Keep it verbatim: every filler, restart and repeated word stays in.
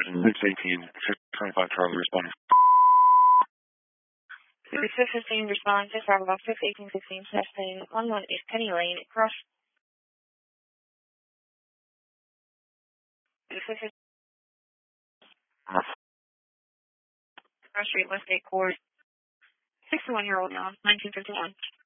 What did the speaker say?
six eighteen, twenty-five Charlie responding. six fifteen respond to Bravo six eighteen sixteen testing one one eight Penny Lane cross. Cross Street Westgate Court. sixty-one year old male, nineteen fifty-one.